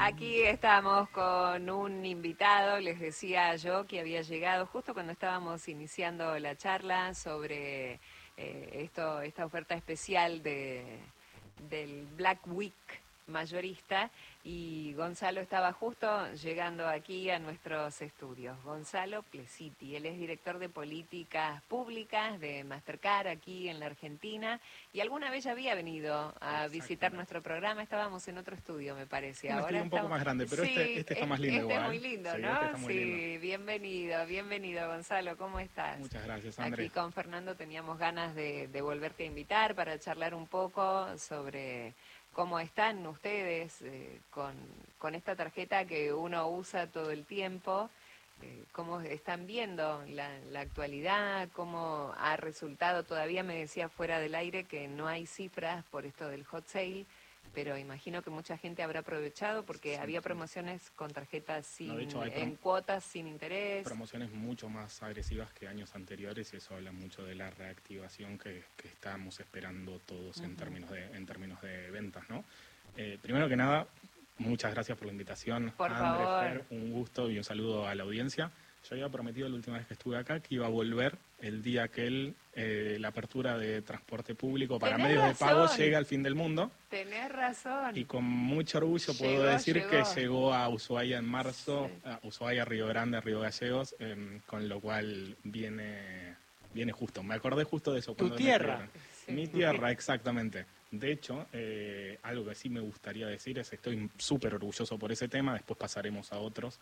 Aquí estamos con un invitado, les decía yo que había llegado justo cuando estábamos iniciando la charla sobre esta oferta especial del Black Week mayorista, y Gonzalo estaba justo llegando aquí a nuestros estudios. Gonzalo Plesiti, él es director de políticas públicas de Mastercard aquí en la Argentina, y alguna vez ya había venido a visitar nuestro programa. Estábamos en otro estudio, me parece. Un Ahora estudio un poco más grande, pero sí, este está más lindo este igual. es muy lindo, Sí, ¿no? este está muy lindo. Sí, bienvenido Gonzalo, ¿cómo estás? Muchas gracias, André. Aquí con Fernando teníamos ganas de volverte a invitar para charlar un poco sobre cómo están ustedes con esta tarjeta que uno usa todo el tiempo, cómo están viendo la actualidad, cómo ha resultado. Todavía me decía fuera del aire que no hay cifras por esto del hot sale, pero imagino que mucha gente habrá aprovechado porque había promociones con tarjetas No, de hecho, en cuotas sin interés. Promociones mucho más agresivas que años anteriores, y eso habla mucho de la reactivación que estamos esperando todos en términos de ventas, ¿no? Primero que nada, muchas gracias por la invitación, Por André, favor. Fer, un gusto y un saludo a la audiencia. Yo había prometido la última vez que estuve acá que iba a volver el día que la apertura de transporte público para medios de pago llegue al fin del mundo. Tenés razón. Y con mucho orgullo puedo decir que llegó a Ushuaia en marzo, sí. A Ushuaia, Río Grande, Río Gallegos, con lo cual viene justo. Me acordé justo de eso. ¿Tu tierra? Sí. Mi tierra, exactamente. De hecho, algo que sí me gustaría decir es que estoy súper orgulloso por ese tema, después pasaremos a otros,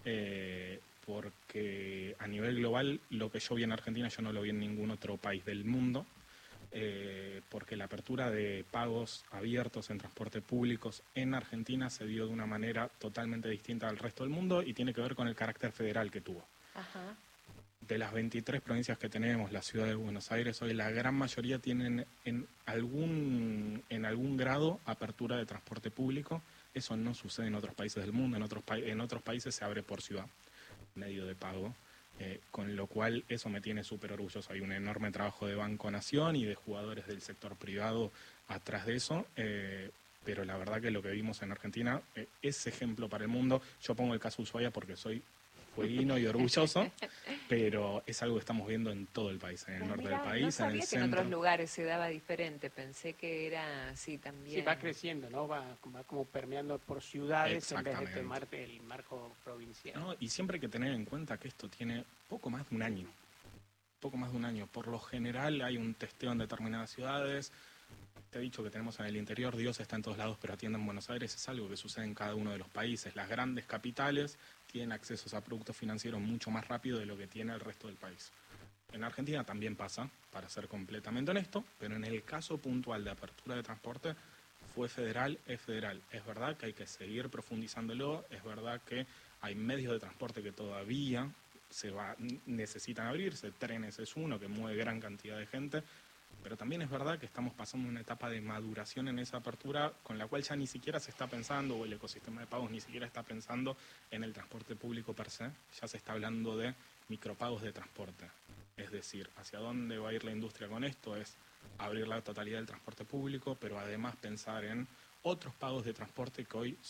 porque a nivel global lo que yo vi en Argentina yo no lo vi en ningún otro país del mundo. Porque la apertura de pagos abiertos en transporte públicos en Argentina se dio de una manera totalmente distinta al resto del mundo y tiene que ver con el carácter federal que tuvo. Ajá. De las 23 provincias que tenemos, la ciudad de Buenos Aires, hoy la gran mayoría tienen en algún grado apertura de transporte público. Eso no sucede en otros países del mundo. En otros países se abre por ciudad, medio de pago. Con lo cual eso me tiene súper orgulloso. Hay un enorme trabajo de Banco Nación y de jugadores del sector privado atrás de eso, pero la verdad que lo que vimos en Argentina es ejemplo para el mundo. Yo pongo el caso Ushuaia porque soy fueguino y orgulloso, pero es algo que estamos viendo en todo el país, en el norte del país, no sabía en el que centro. en otros lugares se daba diferente, pensé que era así también. Sí, va creciendo, ¿no? Va como permeando por ciudades en vez de tomar el marco provincial. No, y siempre hay que tener en cuenta que esto tiene poco más de un año. Por lo general hay un testeo en determinadas ciudades. Te he dicho que tenemos en el interior, Dios está en todos lados, pero atiende en Buenos Aires. Es algo que sucede en cada uno de los países. Las grandes capitales tienen accesos a productos financieros mucho más rápido de lo que tiene el resto del país. En Argentina también pasa, para ser completamente honesto, pero en el caso puntual de apertura de transporte fue federal, es federal. Es verdad que hay que seguir profundizándolo, es verdad que hay medios de transporte que todavía necesitan abrirse. Trenes es uno que mueve gran cantidad de gente, pero también es verdad que estamos pasando una etapa de maduración en esa apertura con la cual ya ni siquiera se está pensando, o el ecosistema de pagos ni siquiera está pensando en el transporte público per se, ya se está hablando de micropagos de transporte. Es decir, hacia dónde va a ir la industria con esto es abrir la totalidad del transporte público, pero además pensar en otros pagos de transporte que hoy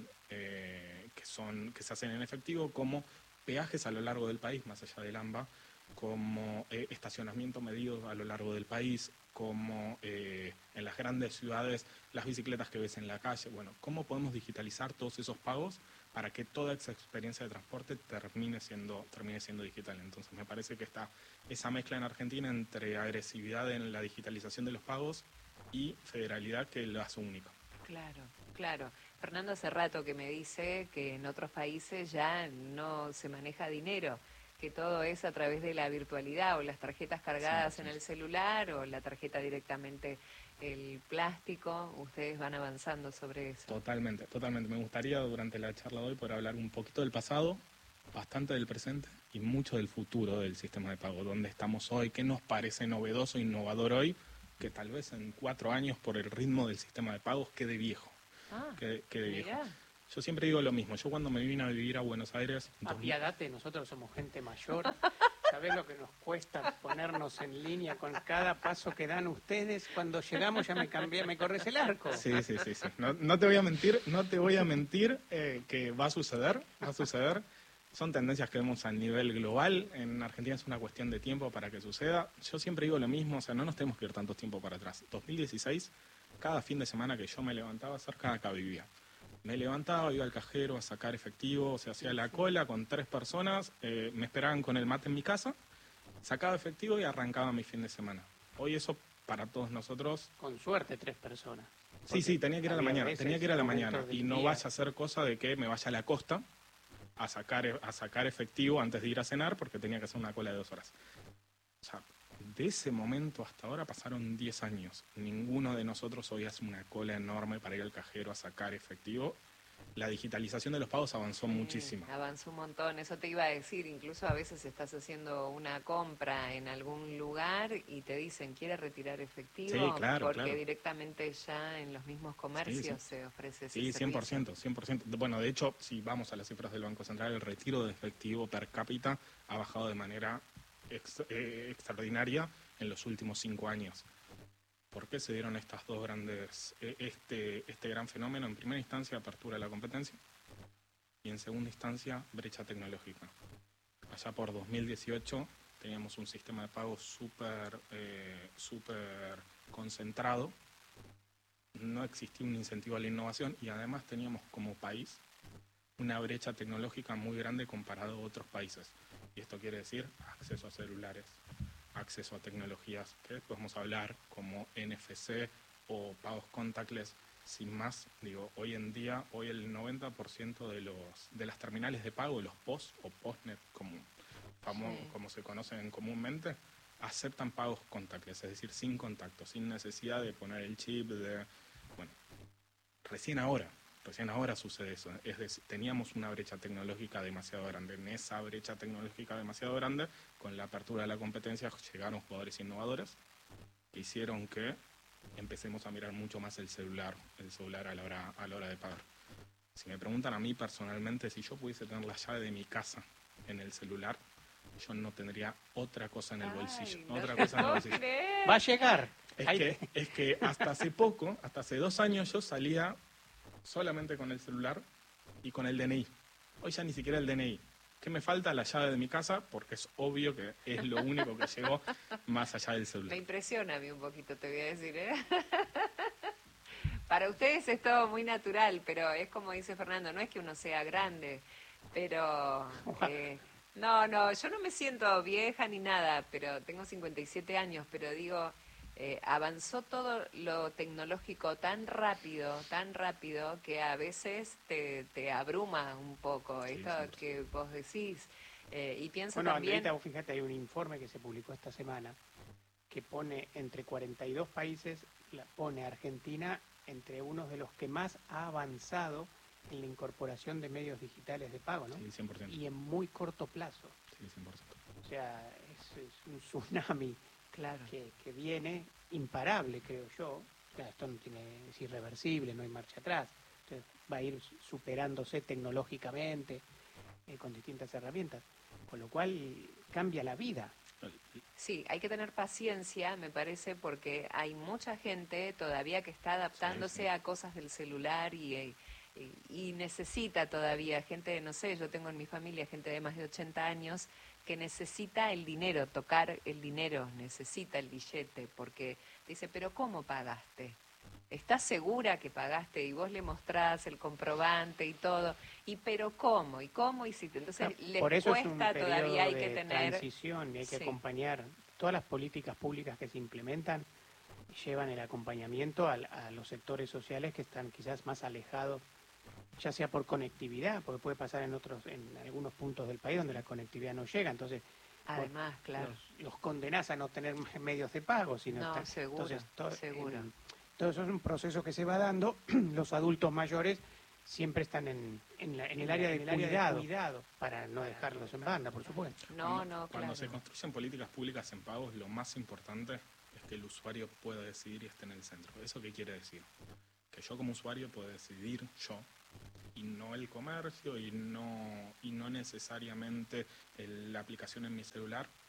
que se hacen en efectivo, como peajes a lo largo del país, más allá del AMBA, como estacionamiento medido a lo largo del país, como en las grandes ciudades, las bicicletas que ves en la calle. Bueno, ¿cómo podemos digitalizar todos esos pagos para que toda esa experiencia de transporte termine siendo digital? Entonces me parece que está esa mezcla en Argentina entre agresividad en la digitalización de los pagos y federalidad que lo hace único. Claro. Fernando hace rato que me dice que en otros países ya no se maneja dinero, que todo es a través de la virtualidad, o las tarjetas cargadas en el celular, o la tarjeta directamente el plástico. Ustedes van avanzando sobre eso. Totalmente. Me gustaría durante la charla de hoy poder hablar un poquito del pasado, bastante del presente y mucho del futuro del sistema de pago. ¿Dónde estamos hoy? ¿Qué nos parece novedoso, innovador hoy? Que tal vez en 4 años, por el ritmo del sistema de pagos, quede viejo. Quede viejo. Yo siempre digo lo mismo. Yo cuando me vine a vivir a Buenos Aires... Apiadate, nosotros somos gente mayor ¿Sabés lo que nos cuesta ponernos en línea con cada paso que dan ustedes? Cuando llegamos ya me corres el arco. Sí. No te voy a mentir que va a suceder. Son tendencias que vemos a nivel global. En Argentina es una cuestión de tiempo para que suceda. Yo siempre digo lo mismo, o sea, no nos tenemos que ir tanto tiempo para atrás. 2016, cada fin de semana que yo me levantaba, cerca de acá vivía. Me levantaba, iba al cajero a sacar efectivo, o sea, hacía la cola con 3 personas, me esperaban con el mate en mi casa, sacaba efectivo y arrancaba mi fin de semana. Hoy eso para todos nosotros... Con suerte 3 personas. Sí, tenía que ir a la mañana, y no vaya a ser cosa de que me vaya a la costa a sacar efectivo antes de ir a cenar porque tenía que hacer una cola de 2 horas. O sea, de ese momento hasta ahora pasaron 10 años. Ninguno de nosotros hoy hace una cola enorme para ir al cajero a sacar efectivo. La digitalización de los pagos avanzó muchísimo. Avanzó un montón, eso te iba a decir. Incluso a veces estás haciendo una compra en algún lugar y te dicen, ¿quiere retirar efectivo? Sí, claro. Porque directamente ya en los mismos comercios se ofrece ese servicio. 100%. Bueno, de hecho, si vamos a las cifras del Banco Central, el retiro de efectivo per cápita ha bajado de manera extraordinaria en los últimos 5 años. ¿Por qué se dieron estas dos grandes, este gran fenómeno? En primera instancia, apertura de la competencia, y en segunda instancia, brecha tecnológica. Allá por 2018 teníamos un sistema de pago súper concentrado, no existía un incentivo a la innovación, y además teníamos como país una brecha tecnológica muy grande comparado a otros países. Y esto quiere decir acceso a celulares, acceso a tecnologías que podemos hablar como NFC o pagos contactless. Sin más, digo, hoy en día, el 90% de las terminales de pago, los POS o POSnet, como se conocen comúnmente, aceptan pagos contactless, es decir, sin contacto, sin necesidad de poner el chip. Bueno, recién ahora sucede eso. Es decir, teníamos una brecha tecnológica demasiado grande. En esa brecha tecnológica demasiado grande, con la apertura de la competencia, llegaron jugadores innovadores que hicieron que empecemos a mirar mucho más el celular a la hora de pagar. Si me preguntan a mí personalmente, si yo pudiese tener la llave de mi casa en el celular, yo no tendría otra cosa en el bolsillo. Va a llegar. Es que hasta hace 2 años yo salía solamente con el celular y con el DNI. Hoy ya ni siquiera el DNI. ¿Qué me falta? La llave de mi casa, porque es obvio que es lo único que llegó más allá del celular. Me impresiona a mí un poquito, te voy a decir, ¿eh? Para ustedes es todo muy natural, pero es como dice Fernando, no es que uno sea grande, pero... no, yo no me siento vieja ni nada, pero tengo 57 años, pero digo... avanzó todo lo tecnológico tan rápido, que a veces te abruma un poco esto que vos decís. Y pienso también... Bueno, fíjate, hay un informe que se publicó esta semana que pone entre 42 países, pone a Argentina entre unos de los que más ha avanzado en la incorporación de medios digitales de pago, ¿no? Sí, 100%. Y en muy corto plazo. Sí, 100%. O sea, es un tsunami. Claro. Que viene imparable, creo yo. O sea, esto es irreversible, no hay marcha atrás. Entonces, va a ir superándose tecnológicamente con distintas herramientas, con lo cual cambia la vida. Sí, hay que tener paciencia, me parece, porque hay mucha gente todavía que está adaptándose a cosas del celular y necesita todavía gente, no sé, yo tengo en mi familia gente de más de 80 años que necesita el dinero, tocar el dinero, necesita el billete, porque dice, pero ¿cómo pagaste? ¿Estás segura que pagaste? Y vos le mostrás el comprobante y todo, y pero ¿cómo? ¿Y cómo hiciste? Entonces les por eso cuesta, es un todavía hay que de tener... transición y hay que acompañar todas las políticas públicas que se implementan, llevan el acompañamiento a los sectores sociales que están quizás más alejados, ya sea por conectividad, porque puede pasar en algunos puntos del país donde la conectividad no llega, entonces además, claro, los condenás a no tener medios de pago, seguro, entonces seguro. Todo eso es un proceso que se va dando. Los adultos mayores siempre están en el área de cuidado para no dejarlos en banda, por supuesto. Cuando se construyen políticas públicas en pagos, lo más importante es que el usuario pueda decidir y esté en el centro. ¿Eso qué quiere decir? Que yo como usuario puedo decidir yo, y no el comercio, y no necesariamente la aplicación en mi celular,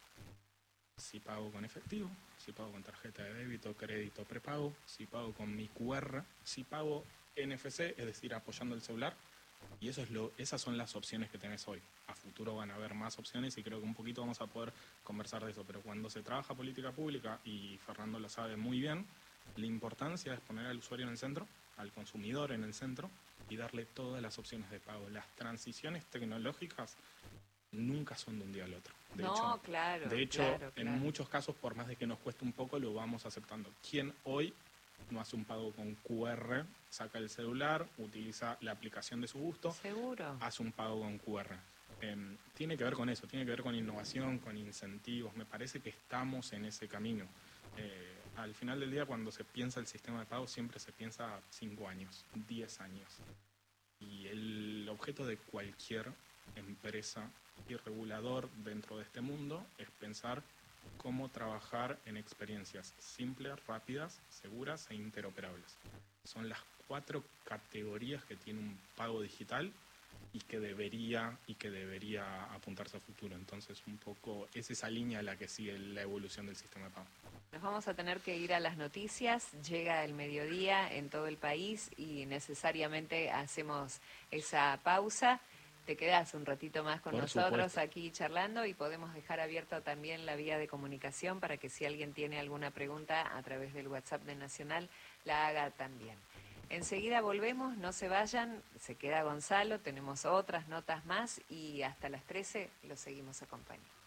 si pago con efectivo, si pago con tarjeta de débito, crédito, prepago, si pago con mi QR, si pago NFC, es decir, apoyando el celular. Y esas son las opciones que tenés hoy. A futuro van a haber más opciones y creo que un poquito vamos a poder conversar de eso. Pero cuando se trabaja política pública, y Fernando lo sabe muy bien, la importancia es poner al usuario en el centro, al consumidor en el centro, y darle todas las opciones de pago. Las transiciones tecnológicas nunca son de un día al otro. De hecho, en muchos casos, por más de que nos cueste un poco, lo vamos aceptando. ¿Quién hoy no hace un pago con QR, saca el celular, utiliza la aplicación de su gusto, seguro, hace un pago con QR? Tiene que ver con eso, tiene que ver con innovación, con incentivos. Me parece que estamos en ese camino. Al final del día, cuando se piensa el sistema de pago, siempre se piensa 5 años, 10 años. Y el objeto de cualquier empresa y regulador dentro de este mundo es pensar cómo trabajar en experiencias simples, rápidas, seguras e interoperables. Son las 4 categorías que tiene un pago digital y que debería apuntarse a futuro. Entonces, un poco es esa línea la que sigue la evolución del sistema de pago. Nos vamos a tener que ir a las noticias, llega el mediodía en todo el país y necesariamente hacemos esa pausa. Te quedas un ratito más con nosotros aquí charlando y podemos dejar abierta también la vía de comunicación para que si alguien tiene alguna pregunta a través del WhatsApp de Nacional, la haga también. Enseguida volvemos, no se vayan, se queda Gonzalo, tenemos otras notas más y hasta las 13 lo seguimos acompañando.